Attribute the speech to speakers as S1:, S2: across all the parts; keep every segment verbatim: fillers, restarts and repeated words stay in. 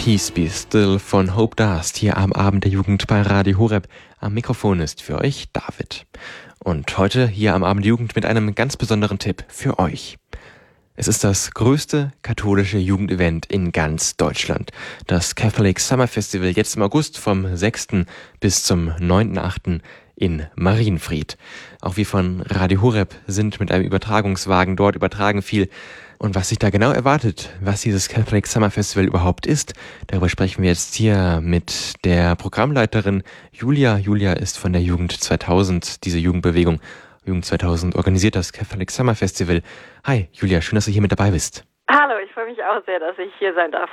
S1: Peace Be Still von Hope Dust hier am Abend der Jugend bei Radio Horeb. Am Mikrofon ist für euch David. Und heute hier am Abend der Jugend mit einem ganz besonderen Tipp für euch. Es ist das größte katholische Jugendevent in ganz Deutschland. Das Catholic Summer Festival jetzt im August vom sechsten bis zum neunten achten in Marienfried. Auch wir von Radio Horeb sind mit einem Übertragungswagen dort, übertragen viel. Und was sich da genau erwartet, was dieses Catholic Summer Festival überhaupt ist, darüber sprechen wir jetzt hier mit der Programmleiterin Julia. Julia ist von der Jugend zweitausend, diese Jugendbewegung Jugend zweitausend organisiert das Catholic Summer Festival. Hi Julia, schön, dass du hier mit dabei bist.
S2: Hallo, ich freue mich auch sehr, dass ich hier sein darf.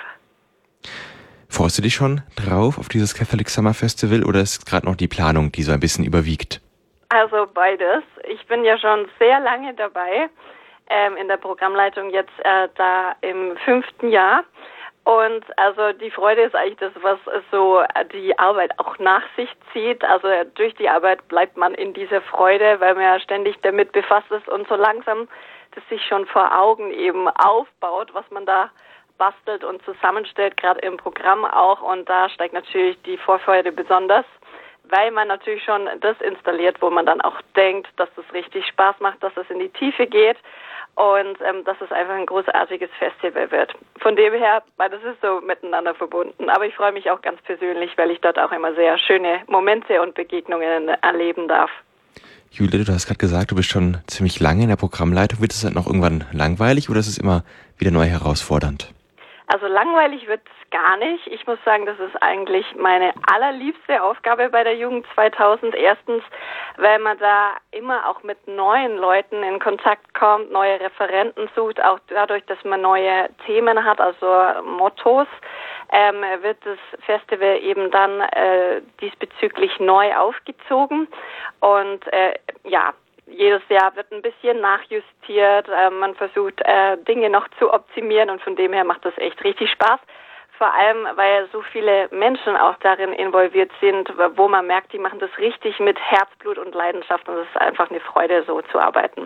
S1: Freust du dich schon drauf auf dieses Catholic Summer Festival oder ist gerade noch die Planung, die so ein bisschen überwiegt?
S2: Also beides. Ich bin ja schon sehr lange dabei, ähm, in der Programmleitung jetzt äh, da im fünften Jahr. Und also die Freude ist eigentlich das, was so die Arbeit auch nach sich zieht. Also durch die Arbeit bleibt man in dieser Freude, weil man ja ständig damit befasst ist und so langsam das sich schon vor Augen eben aufbaut, was man da bastelt und zusammenstellt, gerade im Programm auch. Und da steigt natürlich die Vorfreude besonders, weil man natürlich schon das installiert, wo man dann auch denkt, dass das richtig Spaß macht, dass es in die Tiefe geht. Und ähm, dass es einfach ein großartiges Festival wird. Von dem her, weil das ist so miteinander verbunden. Aber ich freue mich auch ganz persönlich, weil ich dort auch immer sehr schöne Momente und Begegnungen erleben darf.
S1: Julia, du hast gerade gesagt, du bist schon ziemlich lange in der Programmleitung. Wird es dann noch irgendwann langweilig oder ist es immer wieder neu herausfordernd?
S2: Also langweilig wird es gar nicht. Ich muss sagen, das ist eigentlich meine allerliebste Aufgabe bei der Jugend zweitausend. Erstens, weil man da immer auch mit neuen Leuten in Kontakt kommt, neue Referenten sucht, auch dadurch, dass man neue Themen hat, also Mottos, ähm, wird das Festival eben dann äh, diesbezüglich neu aufgezogen. Und äh, ja, jedes Jahr wird ein bisschen nachjustiert, äh, man versucht äh, Dinge noch zu optimieren und von dem her macht das echt richtig Spaß. Vor allem, weil so viele Menschen auch darin involviert sind, wo man merkt, die machen das richtig mit Herzblut und Leidenschaft und es ist einfach eine Freude, so zu arbeiten.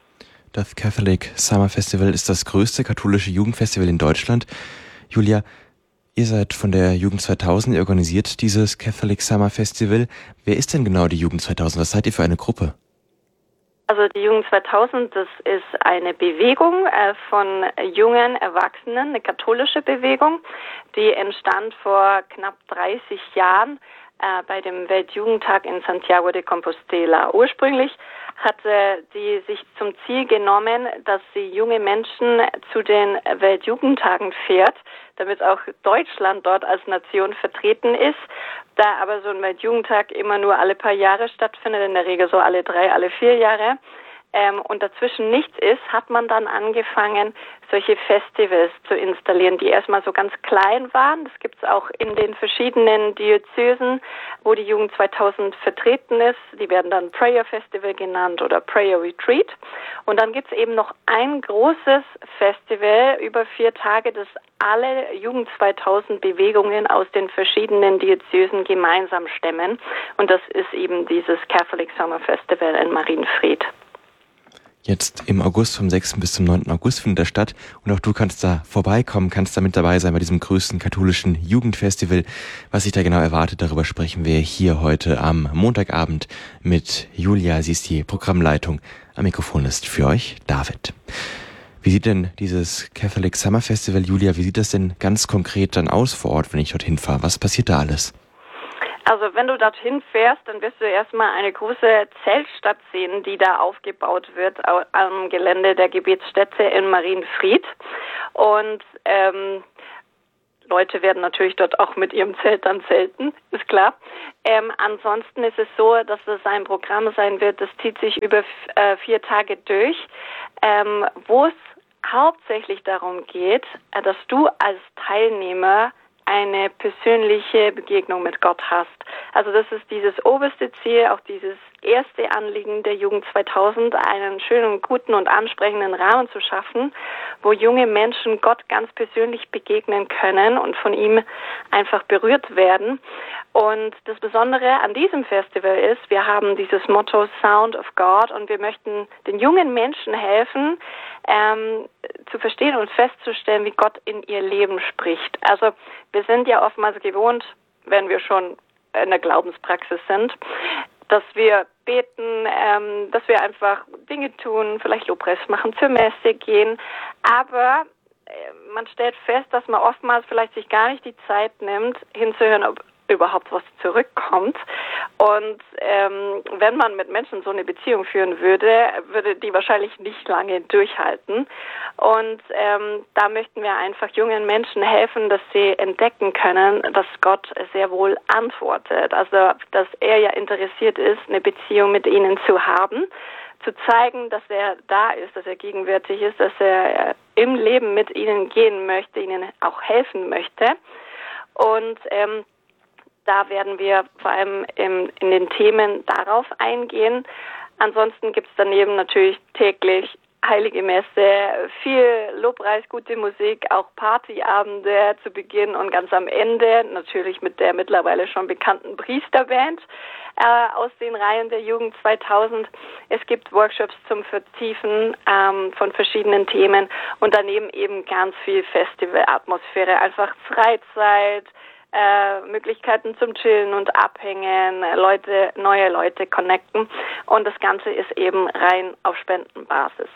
S1: Das Catholic Summer Festival ist das größte katholische Jugendfestival in Deutschland. Julia, ihr seid von der Jugend zweitausend, ihr organisiert dieses Catholic Summer Festival. Wer ist denn genau die Jugend zweitausend? Was seid ihr für eine Gruppe?
S2: Also die Jugend zweitausend, das ist eine Bewegung äh, von jungen Erwachsenen, eine katholische Bewegung, die entstand vor knapp dreißig Jahren äh, bei dem Weltjugendtag in Santiago de Compostela. Ursprünglich hatte die sich zum Ziel genommen, dass sie junge Menschen zu den Weltjugendtagen fährt, damit auch Deutschland dort als Nation vertreten ist. Da aber so ein Weltjugendtag immer nur alle paar Jahre stattfindet, in der Regel so alle drei, alle vier Jahre, ähm, und dazwischen nichts ist, hat man dann angefangen, solche Festivals zu installieren, die erstmal so ganz klein waren. Das gibt es auch in den verschiedenen Diözesen, wo die Jugend zweitausend vertreten ist. Die werden dann Prayer Festival genannt oder Prayer Retreat. Und dann gibt es eben noch ein großes Festival über vier Tage, das alle Jugend zweitausend Bewegungen aus den verschiedenen Diözesen gemeinsam stemmen. Und das ist eben dieses Catholic Summer Festival in Marienfried.
S1: Jetzt im August, vom sechsten bis zum neunten August findet das statt und auch du kannst da vorbeikommen, kannst da mit dabei sein bei diesem größten katholischen Jugendfestival. Was sich da genau erwartet, darüber sprechen wir hier heute am Montagabend mit Julia. Sie ist die Programmleitung. Am Mikrofon ist für euch David. Wie sieht denn dieses Catholic Summer Festival, Julia, wie sieht das denn ganz konkret dann aus vor Ort, wenn ich dorthin fahre? Was passiert da alles?
S2: Also wenn du dorthin fährst, dann wirst du erstmal eine große Zeltstadt sehen, die da aufgebaut wird am Gelände der Gebetsstätte in Marienfried. Und ähm, Leute werden natürlich dort auch mit ihrem Zelt dann zelten, ist klar. Ähm, ansonsten ist es so, dass es ein Programm sein wird, das zieht sich über äh, vier Tage durch, ähm, wo es hauptsächlich darum geht, äh, dass du als Teilnehmer eine persönliche Begegnung mit Gott hast. Also das ist dieses oberste Ziel, auch dieses erste Anliegen der Jugend zweitausend, einen schönen, guten und ansprechenden Rahmen zu schaffen, wo junge Menschen Gott ganz persönlich begegnen können und von ihm einfach berührt werden. Und das Besondere an diesem Festival ist, wir haben dieses Motto Sound of God und wir möchten den jungen Menschen helfen, ähm, zu verstehen und festzustellen, wie Gott in ihr Leben spricht. Also wir sind ja oftmals gewohnt, wenn wir schon in der Glaubenspraxis sind, dass wir beten, ähm, dass wir einfach Dinge tun, vielleicht Lobpreis machen, zur Messe gehen, aber äh, man stellt fest, dass man oftmals vielleicht sich gar nicht die Zeit nimmt, hinzuhören, ob überhaupt was zurückkommt. Und ähm, wenn man mit Menschen so eine Beziehung führen würde, würde die wahrscheinlich nicht lange durchhalten. Und ähm, da möchten wir einfach jungen Menschen helfen, dass sie entdecken können, dass Gott sehr wohl antwortet. Also, dass er ja interessiert ist, eine Beziehung mit ihnen zu haben, zu zeigen, dass er da ist, dass er gegenwärtig ist, dass er im Leben mit ihnen gehen möchte, ihnen auch helfen möchte. Und ähm, da werden wir vor allem im, in den Themen darauf eingehen. Ansonsten gibt es daneben natürlich täglich Heilige Messe, viel Lobpreis, gute Musik, auch Partyabende zu Beginn und ganz am Ende, natürlich mit der mittlerweile schon bekannten Priesterband äh, aus den Reihen der Jugend zweitausend. Es gibt Workshops zum Vertiefen ähm, von verschiedenen Themen und daneben eben ganz viel Festivalatmosphäre, einfach Freizeit, Äh, Möglichkeiten zum Chillen und Abhängen, Leute, neue Leute connecten und das Ganze ist eben rein auf Spendenbasis.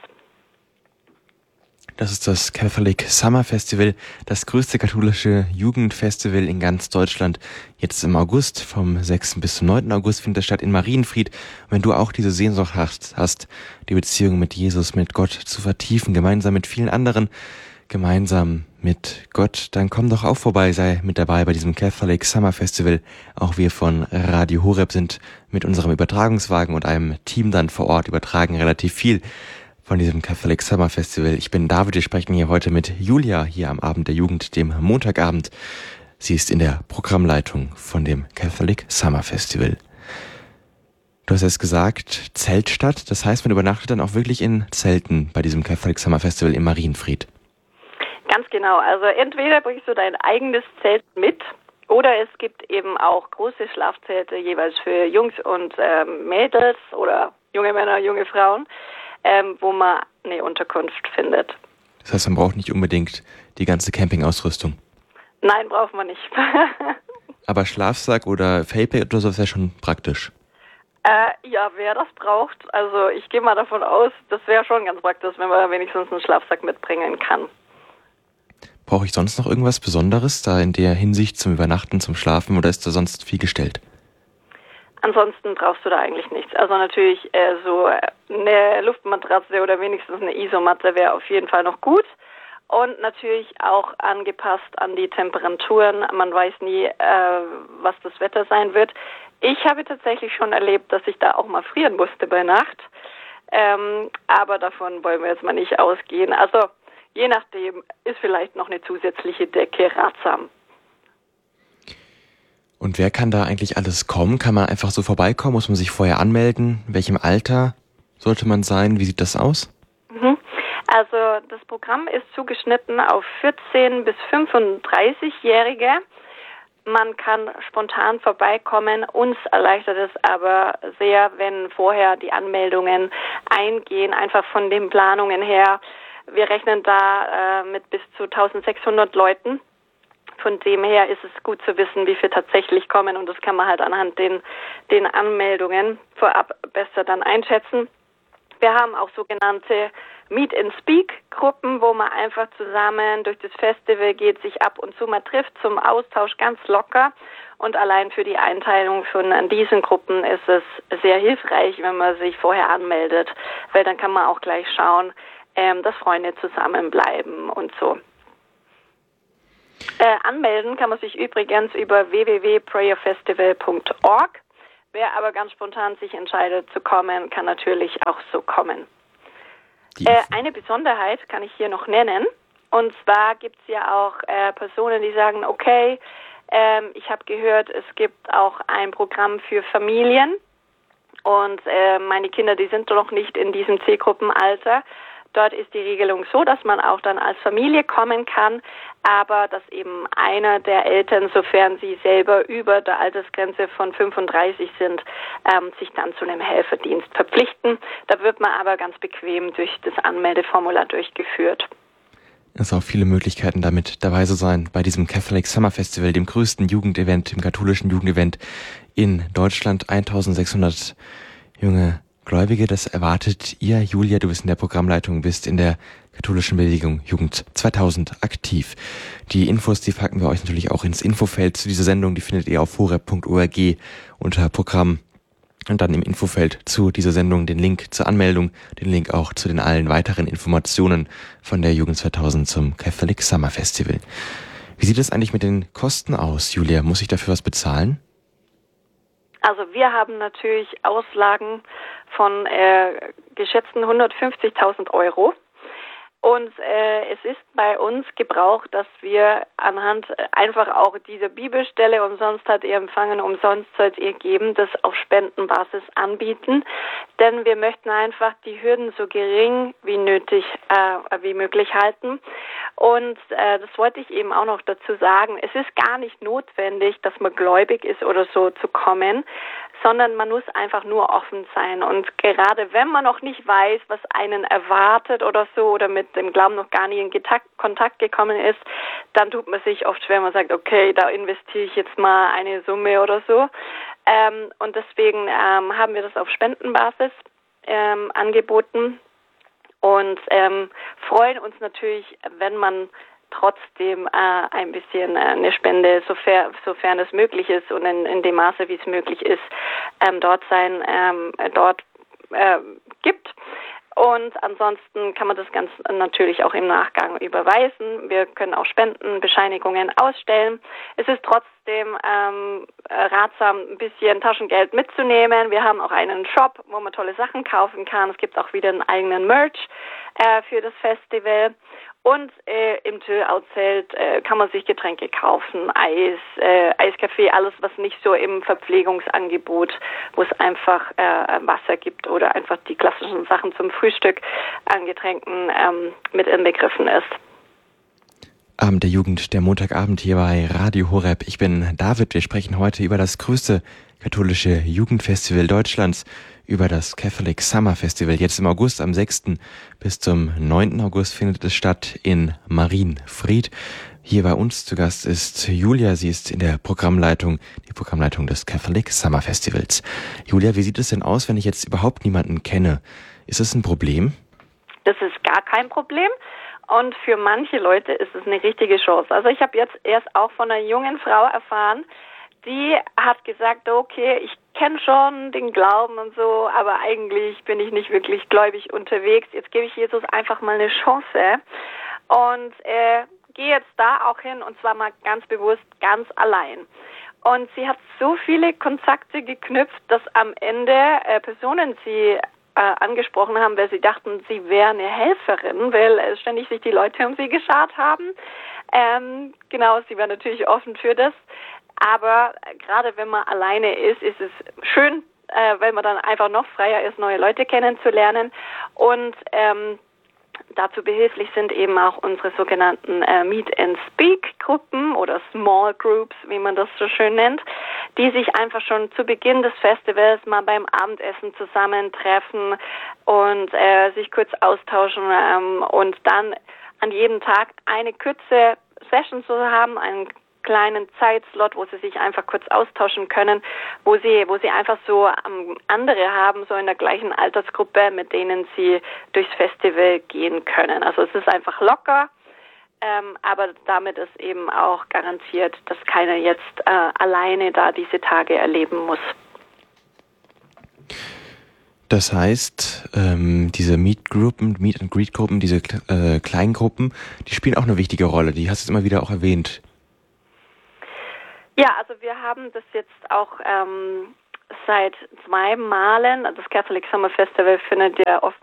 S1: Das ist das Catholic Summer Festival, das größte katholische Jugendfestival in ganz Deutschland. Jetzt im August, vom sechsten bis zum neunten August findet es statt in Marienfried. Und wenn du auch diese Sehnsucht hast, hast, die Beziehung mit Jesus, mit Gott zu vertiefen, gemeinsam mit vielen anderen, gemeinsam mit Gott, dann komm doch auch vorbei, sei mit dabei bei diesem Catholic Summer Festival. Auch wir von Radio Horeb sind mit unserem Übertragungswagen und einem Team dann vor Ort, übertragen relativ viel von diesem Catholic Summer Festival. Ich bin David, wir sprechen hier heute mit Julia hier am Abend der Jugend, dem Montagabend. Sie ist in der Programmleitung von dem Catholic Summer Festival. Du hast es gesagt, Zeltstadt, das heißt, man übernachtet dann auch wirklich in Zelten bei diesem Catholic Summer Festival in Marienfried.
S2: Ganz genau. Also entweder bringst du dein eigenes Zelt mit oder es gibt eben auch große Schlafzelte jeweils für Jungs und ähm, Mädels oder junge Männer, junge Frauen, ähm, wo man eine Unterkunft findet.
S1: Das heißt, man braucht nicht unbedingt die ganze Campingausrüstung?
S2: Nein, braucht man nicht.
S1: Aber Schlafsack oder Facepack oder so ist ja schon praktisch.
S2: Äh, ja, wer das braucht, also ich gehe mal davon aus, das wäre schon ganz praktisch, wenn man wenigstens einen Schlafsack mitbringen kann.
S1: Brauche ich sonst noch irgendwas Besonderes da in der Hinsicht zum Übernachten, zum Schlafen oder ist da sonst viel gestellt?
S2: Ansonsten brauchst du da eigentlich nichts. Also natürlich äh, so eine Luftmatratze oder wenigstens eine Isomatte wäre auf jeden Fall noch gut. Und natürlich auch angepasst an die Temperaturen. Man weiß nie, äh, was das Wetter sein wird. Ich habe tatsächlich schon erlebt, dass ich da auch mal frieren musste bei Nacht. Ähm, aber davon wollen wir jetzt mal nicht ausgehen. Also je nachdem ist vielleicht noch eine zusätzliche Decke ratsam.
S1: Und wer kann da eigentlich alles kommen? Kann man einfach so vorbeikommen? Muss man sich vorher anmelden? In welchem Alter sollte man sein? Wie sieht das aus?
S2: Mhm. Also das Programm ist zugeschnitten auf vierzehn- bis fünfunddreißig-Jährige. Man kann spontan vorbeikommen. Uns erleichtert es aber sehr, wenn vorher die Anmeldungen eingehen, einfach von den Planungen her. Wir rechnen da äh, mit bis zu eintausendsechshundert Leuten. Von dem her ist es gut zu wissen, wie viele tatsächlich kommen und das kann man halt anhand den, den Anmeldungen vorab besser dann einschätzen. Wir haben auch sogenannte Meet-and-Speak-Gruppen, wo man einfach zusammen durch das Festival geht, sich ab und zu mal trifft zum Austausch ganz locker. Und allein für die Einteilung von diesen Gruppen ist es sehr hilfreich, wenn man sich vorher anmeldet, weil dann kann man auch gleich schauen, ähm, dass Freunde zusammenbleiben und so. Äh, anmelden kann man sich übrigens über w w w punkt prayer festival punkt org. Wer aber ganz spontan sich entscheidet zu kommen, kann natürlich auch so kommen. Äh, eine Besonderheit kann ich hier noch nennen. Und zwar gibt es ja auch äh, Personen, die sagen, okay, ähm, ich habe gehört, es gibt auch ein Programm für Familien. Und äh, meine Kinder, die sind noch nicht in diesem Zielgruppenalter. Dort ist die Regelung so, dass man auch dann als Familie kommen kann, aber dass eben einer der Eltern, sofern sie selber über der Altersgrenze von fünfunddreißig sind, ähm, sich dann zu einem Helferdienst verpflichten. Da wird man aber ganz bequem durch das Anmeldeformular durchgeführt.
S1: Es sind auch viele Möglichkeiten, damit dabei zu sein bei diesem Catholic Summer Festival, dem größten Jugendevent, dem katholischen Jugendevent in Deutschland. eintausendsechshundert junge Gläubige, das erwartet ihr. Julia, du bist in der Programmleitung, bist in der katholischen Bewegung Jugend zweitausend aktiv. Die Infos, die packen wir euch natürlich auch ins Infofeld zu dieser Sendung. Die findet ihr auf horeb punkt org unter Programm. Und dann im Infofeld zu dieser Sendung den Link zur Anmeldung, den Link auch zu den allen weiteren Informationen von der Jugend zweitausend zum Catholic Summer Festival. Wie sieht es eigentlich mit den Kosten aus, Julia? Muss ich dafür was bezahlen?
S2: Also wir haben natürlich Auslagen von äh, geschätzten hundertfünfzigtausend Euro. Und äh, es ist bei uns Gebrauch, dass wir anhand einfach auch dieser Bibelstelle umsonst hat ihr empfangen, umsonst sollt ihr geben, das auf Spendenbasis anbieten. Denn wir möchten einfach die Hürden so gering wie nötig, äh, wie möglich halten. Und äh, das wollte ich eben auch noch dazu sagen. Es ist gar nicht notwendig, dass man gläubig ist oder so zu kommen, sondern man muss einfach nur offen sein. Und gerade wenn man noch nicht weiß, was einen erwartet oder so oder mit dem Glauben noch gar nie in Kontakt gekommen ist, dann tut man sich oft schwer, wenn man sagt, okay, da investiere ich jetzt mal eine Summe oder so. Ähm, und deswegen ähm, haben wir das auf Spendenbasis ähm, angeboten und ähm, freuen uns natürlich, wenn man trotzdem äh, ein bisschen äh, eine Spende, sofern, sofern es möglich ist und in, in dem Maße, wie es möglich ist, ähm, dort sein, ähm, dort äh, gibt. Und ansonsten kann man das ganz natürlich auch im Nachgang überweisen. Wir können auch Spendenbescheinigungen ausstellen. Es ist trotzdem ähm, ratsam, ein bisschen Taschengeld mitzunehmen. Wir haben auch einen Shop, wo man tolle Sachen kaufen kann. Es gibt auch wieder einen eigenen Merch äh, für das Festival. Und äh, im Tö-Out-Zelt äh, kann man sich Getränke kaufen, Eis, äh, Eiskaffee, alles, was nicht so im Verpflegungsangebot, wo es einfach äh, Wasser gibt oder einfach die klassischen Sachen zum Frühstück an Getränken ähm, mit inbegriffen ist.
S1: Abend der Jugend, der Montagabend hier bei Radio Horeb. Ich bin David. Wir sprechen heute über das größte katholische Jugendfestival Deutschlands, über das Catholic Summer Festival. Jetzt im August, am sechsten bis zum neunten August findet es statt in Marienfried. Hier bei uns zu Gast ist Julia. Sie ist in der Programmleitung, die Programmleitung des Catholic Summer Festivals. Julia, wie sieht es denn aus, wenn ich jetzt überhaupt niemanden kenne? Ist das ein Problem?
S2: Das ist gar kein Problem. Und für manche Leute ist es eine richtige Chance. Also ich habe jetzt erst auch von einer jungen Frau erfahren, die hat gesagt, okay, ich kenne schon den Glauben und so, aber eigentlich bin ich nicht wirklich gläubig unterwegs. Jetzt gebe ich Jesus einfach mal eine Chance und äh, gehe jetzt da auch hin und zwar mal ganz bewusst, ganz allein. Und sie hat so viele Kontakte geknüpft, dass am Ende äh, Personen sie äh, angesprochen haben, weil sie dachten, sie wäre eine Helferin, weil äh, ständig sich die Leute um sie geschart haben. Ähm, genau, sie war natürlich offen für das. Aber gerade wenn man alleine ist, ist es schön, äh, weil man dann einfach noch freier ist, neue Leute kennenzulernen. Und ähm, dazu behilflich sind eben auch unsere sogenannten äh, Meet-and-Speak-Gruppen oder Small Groups, wie man das so schön nennt, die sich einfach schon zu Beginn des Festivals mal beim Abendessen zusammentreffen und äh, sich kurz austauschen ähm, und dann an jedem Tag eine kurze Session zu haben, einen kleinen Zeitslot, wo sie sich einfach kurz austauschen können, wo sie, wo sie einfach so ähm, andere haben, so in der gleichen Altersgruppe, mit denen sie durchs Festival gehen können. Also es ist einfach locker, ähm, aber damit ist eben auch garantiert, dass keiner jetzt äh, alleine da diese Tage erleben muss.
S1: Das heißt, ähm, diese Meet-Gruppen, Meet-and-Greet-Gruppen, diese äh, Kleingruppen, die spielen auch eine wichtige Rolle. Die hast du immer wieder auch erwähnt.
S2: Ja, also wir haben das jetzt auch ähm, seit zwei Malen. Das Catholic Summer Festival findet ja oftmals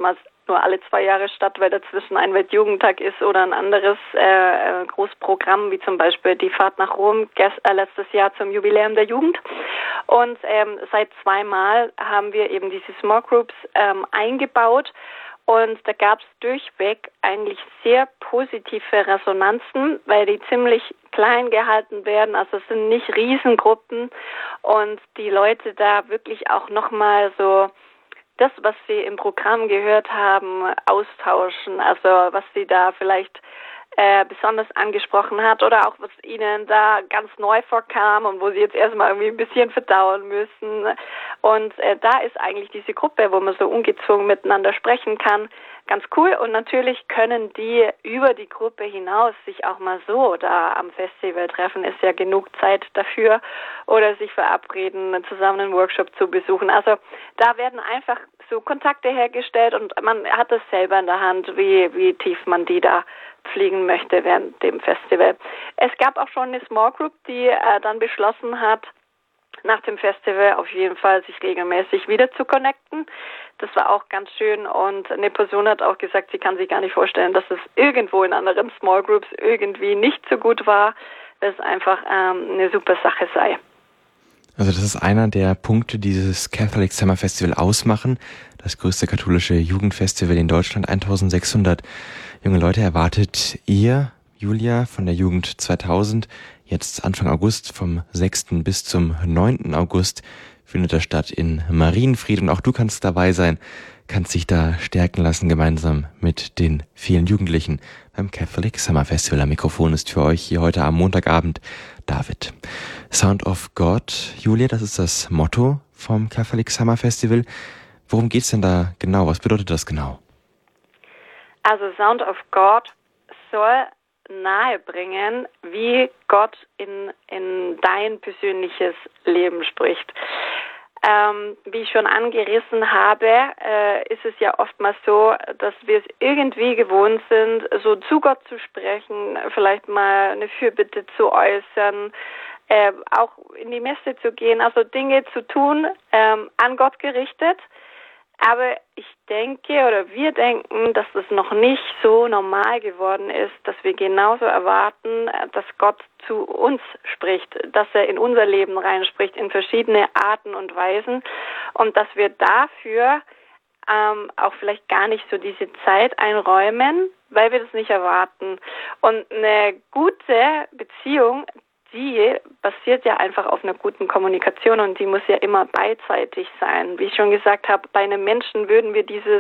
S2: nur alle zwei Jahre statt, weil dazwischen ein Weltjugendtag ist oder ein anderes äh, Großprogramm, wie zum Beispiel die Fahrt nach Rom gest- äh, letztes Jahr zum Jubiläum der Jugend. Und ähm, seit zweimal haben wir eben diese Small Groups ähm, eingebaut. Und da gab es durchweg eigentlich sehr positive Resonanzen, weil die ziemlich klein gehalten werden. Also es sind nicht Riesengruppen und die Leute da wirklich auch nochmal so das, was sie im Programm gehört haben, austauschen. Also was sie da vielleicht äh, besonders angesprochen hat oder auch was ihnen da ganz neu vorkam und wo sie jetzt erstmal irgendwie ein bisschen verdauen müssen. Und äh, da ist eigentlich diese Gruppe, wo man so ungezwungen miteinander sprechen kann, ganz cool. Und natürlich können die über die Gruppe hinaus sich auch mal so da am Festival treffen. Ist ja genug Zeit dafür. Oder sich verabreden, zusammen einen Workshop zu besuchen. Also da werden einfach so Kontakte hergestellt und man hat es selber in der Hand, wie, wie tief man die da pflegen möchte während dem Festival. Es gab auch schon eine Small Group, die äh, dann beschlossen hat, nach dem Festival auf jeden Fall sich regelmäßig wieder zu connecten. Das war auch ganz schön und eine Person hat auch gesagt, sie kann sich gar nicht vorstellen, dass es irgendwo in anderen Small Groups irgendwie nicht so gut war, dass es einfach ähm, eine super Sache sei.
S1: Also das ist einer der Punkte, die dieses Catholic Summer Festival ausmachen. Das größte katholische Jugendfestival in Deutschland. eintausendsechshundert junge Leute erwartet ihr, Julia, von der Jugend zweitausend. Jetzt Anfang August, vom sechsten bis zum neunten August, findet das statt in Marienfried. Und auch du kannst dabei sein, kannst dich da stärken lassen, gemeinsam mit den vielen Jugendlichen beim Catholic Summer Festival. Am Mikrofon ist für euch hier heute am Montagabend David. Sound of God, Julia, das ist das Motto vom Catholic Summer Festival. Worum geht's denn da genau? Was bedeutet das genau?
S2: Also Sound of God soll nahebringen, wie Gott in, in dein persönliches Leben spricht. Ähm, wie ich schon angerissen habe, äh, ist es ja oftmals so, dass wir es irgendwie gewohnt sind, so zu Gott zu sprechen, vielleicht mal eine Fürbitte zu äußern, äh, auch in die Messe zu gehen, also Dinge zu tun, ähm, an Gott gerichtet. Aber ich denke oder wir denken, dass das noch nicht so normal geworden ist, dass wir genauso erwarten, dass Gott zu uns spricht, dass er in unser Leben reinspricht, in verschiedene Arten und Weisen und dass wir dafür ähm, auch vielleicht gar nicht so diese Zeit einräumen, weil wir das nicht erwarten. Und eine gute Beziehung, die basiert ja einfach auf einer guten Kommunikation und die muss ja immer beidseitig sein. Wie ich schon gesagt habe, bei einem Menschen würden wir dieses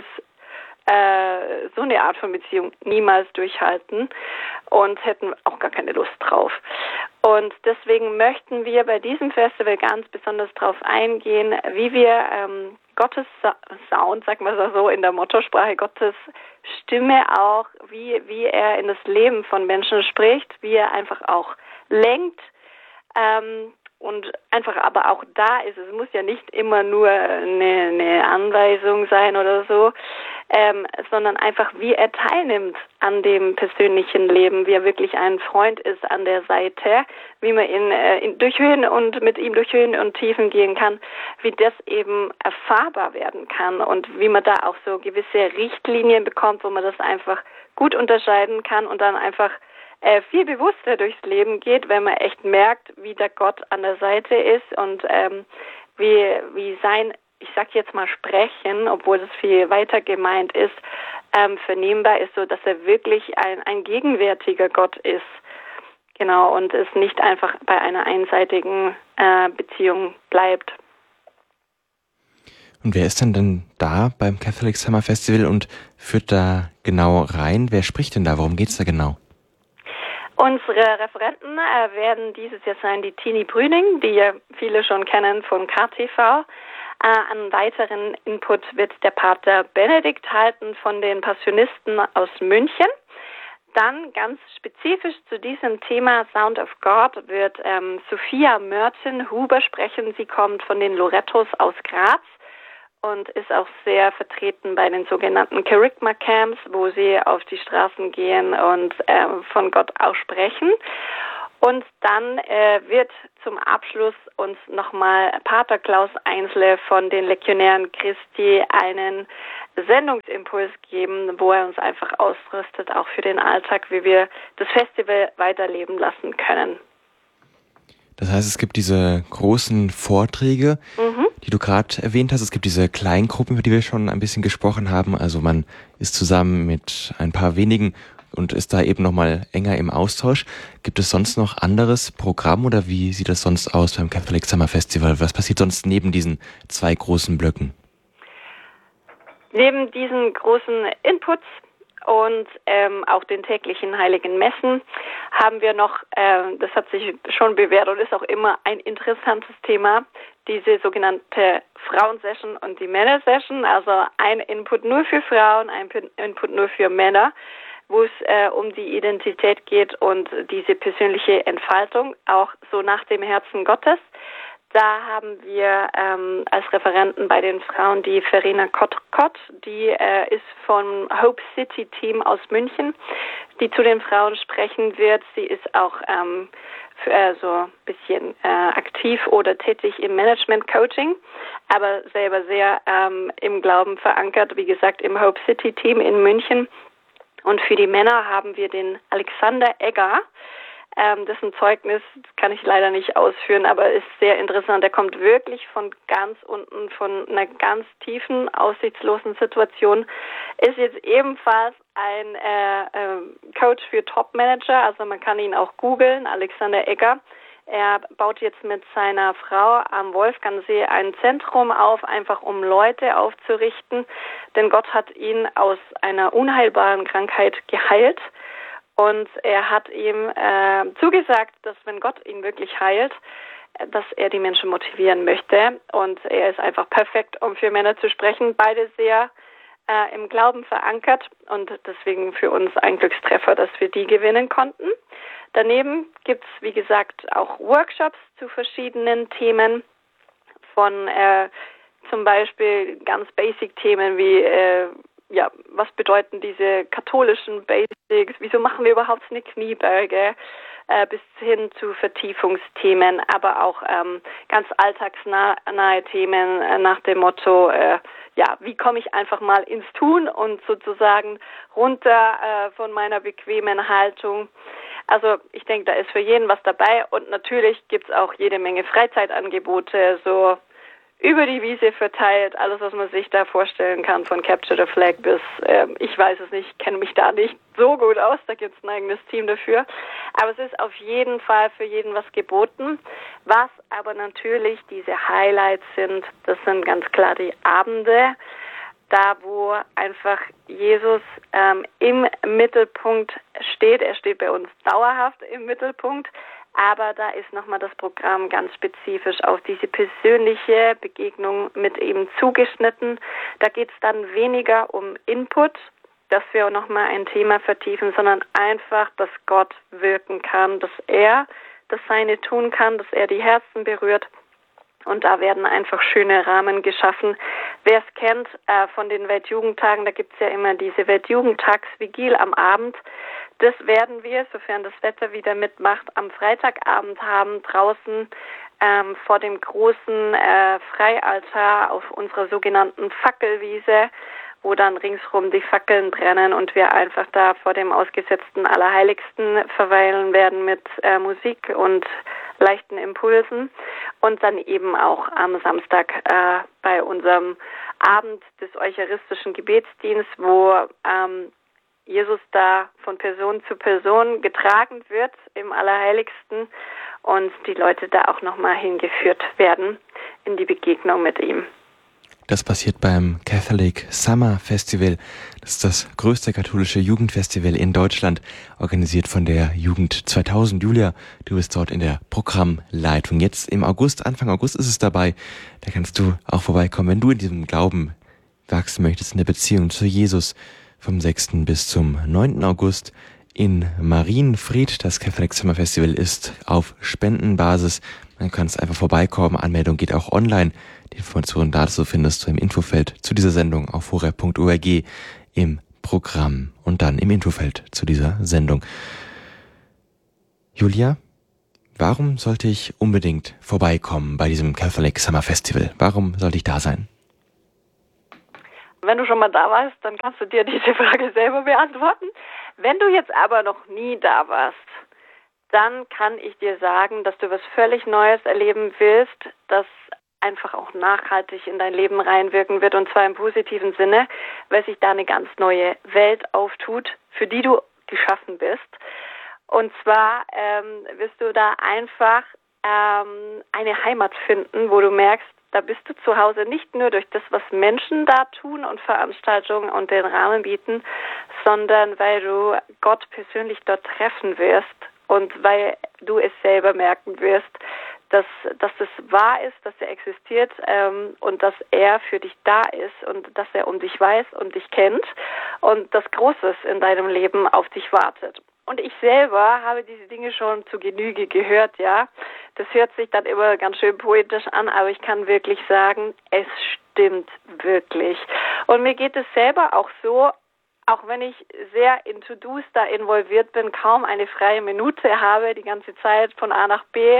S2: äh, so eine Art von Beziehung niemals durchhalten und hätten auch gar keine Lust drauf. Und deswegen möchten wir bei diesem Festival ganz besonders darauf eingehen, wie wir ähm, Gottes Sound, sagen wir es so in der Mottosprache, Gottes Stimme auch, wie, wie er in das Leben von Menschen spricht, wie er einfach auch lenkt ähm, und einfach aber auch da ist. Es muss ja nicht immer nur eine, eine Anweisung sein oder so, ähm, sondern einfach wie er teilnimmt an dem persönlichen Leben, wie er wirklich ein Freund ist an der Seite, wie man ihn äh, in, durch Höhen und mit ihm durch Höhen und Tiefen gehen kann, wie das eben erfahrbar werden kann und wie man da auch so gewisse Richtlinien bekommt, wo man das einfach gut unterscheiden kann und dann einfach äh, viel bewusster durchs Leben geht, wenn man echt merkt, wie der Gott an der Seite ist und ähm, wie, wie sein, ich sag jetzt mal Sprechen, obwohl das viel weiter gemeint ist, ähm, vernehmbar ist, so dass er wirklich ein, ein gegenwärtiger Gott ist. Genau, und es nicht einfach bei einer einseitigen äh, Beziehung bleibt.
S1: Und wer ist denn denn da beim Catholic Summer Festival und führt da genau rein? Wer spricht denn da? Worum geht's da genau?
S2: Unsere Referenten äh, werden dieses Jahr sein die Tini Brüning, die ja viele schon kennen von K T V. Äh, einen weiteren Input wird der Pater Benedikt halten von den Passionisten aus München. Dann ganz spezifisch zu diesem Thema Sound of God wird ähm, Sophia Mörten-Huber sprechen. Sie kommt von den Lorettos aus Graz und ist auch sehr vertreten bei den sogenannten Kerygma Camps, wo sie auf die Straßen gehen und äh, von Gott auch sprechen. Und dann äh, wird zum Abschluss uns nochmal Pater Klaus Einsle von den Legionären Christi einen Sendungsimpuls geben, wo er uns einfach ausrüstet, auch für den Alltag, wie wir das Festival weiterleben lassen können.
S1: Das heißt, es gibt diese großen Vorträge, mhm. die du gerade erwähnt hast. Es gibt diese Kleingruppen, über die wir schon ein bisschen gesprochen haben. Also man ist zusammen mit ein paar wenigen und ist da eben nochmal enger im Austausch. Gibt es sonst noch anderes Programm oder wie sieht das sonst aus beim Catholic Summer Festival? Was passiert sonst neben diesen zwei großen Blöcken?
S2: Neben diesen großen Inputs und ähm, auch den täglichen heiligen Messen haben wir noch, äh, das hat sich schon bewährt und ist auch immer ein interessantes Thema, diese sogenannte Frauensession und die Männersession, also ein Input nur für Frauen, ein Input nur für Männer, wo es äh, um die Identität geht und diese persönliche Entfaltung, auch so nach dem Herzen Gottes. Da haben wir ähm, als Referenten bei den Frauen die Verena Kott-Kott, die äh, ist vom Hope City Team aus München, die zu den Frauen sprechen wird. Sie ist auch ähm, für, äh, so ein bisschen äh, aktiv oder tätig im Management-Coaching, aber selber sehr ähm, im Glauben verankert, wie gesagt, im Hope City Team in München. Und für die Männer haben wir den Alexander Egger. Ähm, dessen Zeugnis kann ich leider nicht ausführen, aber ist sehr interessant. Er kommt wirklich von ganz unten, von einer ganz tiefen, aussichtslosen Situation, ist jetzt ebenfalls ein äh, äh, Coach für Top-Manager, also man kann ihn auch googeln, Alexander Egger. Er baut jetzt mit seiner Frau am Wolfgangsee ein Zentrum auf, einfach um Leute aufzurichten, denn Gott hat ihn aus einer unheilbaren Krankheit geheilt. Und er hat ihm äh, zugesagt, dass wenn Gott ihn wirklich heilt, äh, dass er die Menschen motivieren möchte. Und er ist einfach perfekt, um für Männer zu sprechen. Beide sehr äh, im Glauben verankert und deswegen für uns ein Glückstreffer, dass wir die gewinnen konnten. Daneben gibt's, wie gesagt, auch Workshops zu verschiedenen Themen von äh, zum Beispiel ganz Basic-Themen wie äh, ja, was bedeuten diese katholischen Basics? Wieso machen wir überhaupt eine Kniebeuge? Äh, bis hin zu Vertiefungsthemen, aber auch ähm, ganz alltagsnahe Themen äh, nach dem Motto, äh, ja, wie komme ich einfach mal ins Tun und sozusagen runter äh, von meiner bequemen Haltung. Also ich denke, da ist für jeden was dabei und natürlich gibt's auch jede Menge Freizeitangebote, so über die Wiese verteilt, alles, was man sich da vorstellen kann, von Capture the Flag bis, äh, ich weiß es nicht, kenne mich da nicht so gut aus, da gibt es ein eigenes Team dafür. Aber es ist auf jeden Fall für jeden was geboten. Was aber natürlich diese Highlights sind, das sind ganz klar die Abende, da wo einfach Jesus ähm, im Mittelpunkt steht. Er steht bei uns dauerhaft im Mittelpunkt. Aber da ist nochmal das Programm ganz spezifisch auf diese persönliche Begegnung mit ihm zugeschnitten. Da geht es dann weniger um Input, dass wir nochmal ein Thema vertiefen, sondern einfach, dass Gott wirken kann, dass er das Seine tun kann, dass er die Herzen berührt. Und da werden einfach schöne Rahmen geschaffen. Wer es kennt äh, von den Weltjugendtagen, da gibt's ja immer diese Weltjugendtagsvigil am Abend. Das werden wir, sofern das Wetter wieder mitmacht, am Freitagabend haben, draußen ähm, vor dem großen äh, Freialtar auf unserer sogenannten Fackelwiese, wo dann ringsrum die Fackeln brennen und wir einfach da vor dem ausgesetzten Allerheiligsten verweilen werden mit äh, Musik und leichten Impulsen und dann eben auch am Samstag äh, bei unserem Abend des eucharistischen Gebetsdienstes, wo ähm, Jesus da von Person zu Person getragen wird im Allerheiligsten und die Leute da auch nochmal hingeführt werden in die Begegnung mit ihm.
S1: Das passiert beim Catholic Summer Festival. Das ist das größte katholische Jugendfestival in Deutschland, organisiert von der Jugend zweitausend. Julia, du bist dort in der Programmleitung. Jetzt im August, Anfang August ist es dabei. Da kannst du auch vorbeikommen, wenn du in diesem Glauben wachsen möchtest, in der Beziehung zu Jesus. Vom sechsten bis zum neunten August in Marienfried. Das Catholic Summer Festival ist auf Spendenbasis. Man kann es einfach vorbeikommen. Anmeldung geht auch online. Die Informationen dazu findest du im Infofeld zu dieser Sendung auf horeb punkt org im Programm und dann im Infofeld zu dieser Sendung. Julia, warum sollte ich unbedingt vorbeikommen bei diesem Catholic Summer Festival? Warum sollte ich da sein?
S2: wenn du schon mal da warst, dann kannst du dir diese Frage selber beantworten. Wenn du jetzt aber noch nie da warst, dann kann ich dir sagen, dass du was völlig Neues erleben willst, das einfach auch nachhaltig in dein Leben reinwirken wird, und zwar im positiven Sinne, weil sich da eine ganz neue Welt auftut, für die du geschaffen bist. Und zwar ähm, wirst du da einfach ähm, eine Heimat finden, wo du merkst, da bist du zu Hause nicht nur durch das, was Menschen da tun und Veranstaltungen und den Rahmen bieten, sondern weil du Gott persönlich dort treffen wirst und weil du es selber merken wirst, dass, dass es wahr ist, dass er existiert ähm, und dass er für dich da ist und dass er um dich weiß und dich kennt und dass Großes in deinem Leben auf dich wartet. Und ich selber habe diese Dinge schon zu Genüge gehört, ja. Das hört sich dann immer ganz schön poetisch an, aber ich kann wirklich sagen, es stimmt wirklich. Und mir geht es selber auch so, auch wenn ich sehr in To-Dos da involviert bin, kaum eine freie Minute habe, die ganze Zeit von A nach B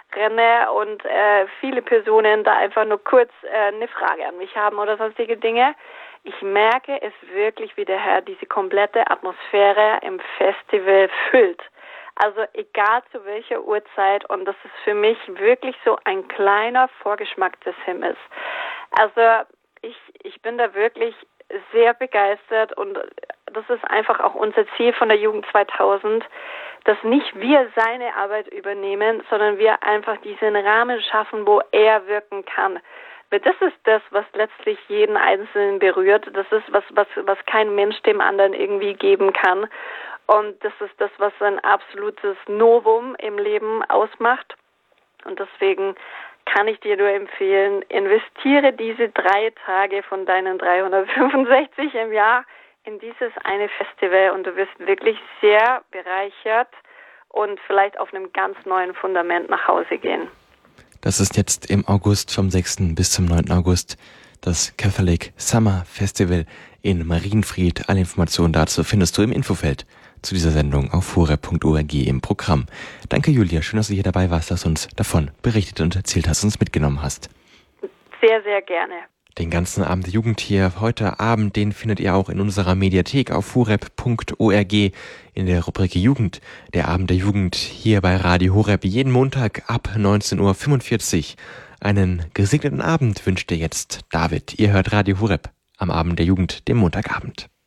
S2: renne und äh, viele Personen da einfach nur kurz äh, eine Frage an mich haben oder sonstige Dinge. Ich merke es wirklich, wie der Herr diese komplette Atmosphäre im Festival füllt. Also egal zu welcher Uhrzeit, und das ist für mich wirklich so ein kleiner Vorgeschmack des Himmels. Also ich, ich bin da wirklich sehr begeistert, und das ist einfach auch unser Ziel von der Jugend zweitausend, dass nicht wir seine Arbeit übernehmen, sondern wir einfach diesen Rahmen schaffen, wo er wirken kann. Weil das ist das, was letztlich jeden Einzelnen berührt. Das ist was, was, was kein Mensch dem anderen irgendwie geben kann. Und das ist das, was ein absolutes Novum im Leben ausmacht. Und deswegen kann ich dir nur empfehlen, investiere diese drei Tage von deinen dreihundertfünfundsechzig im Jahr in dieses eine Festival, und du wirst wirklich sehr bereichert und vielleicht auf einem ganz neuen Fundament nach Hause gehen.
S1: Das ist jetzt im August vom sechsten bis zum neunten August das Catholic Summer Festival in Marienfried. Alle Informationen dazu findest du im Infofeld zu dieser Sendung auf horeb punkt org im Programm. Danke, Julia. Schön, dass du hier dabei warst, dass du uns davon berichtet und erzählt hast, uns mitgenommen hast.
S2: Sehr, sehr gerne.
S1: Den ganzen Abend der Jugend hier heute Abend, den findet ihr auch in unserer Mediathek auf horeb punkt org in der Rubrik Jugend. Der Abend der Jugend hier bei Radio Horeb jeden Montag ab neunzehn Uhr fünfundvierzig. Einen gesegneten Abend wünscht dir jetzt David. Ihr hört Radio Horeb am Abend der Jugend, dem Montagabend.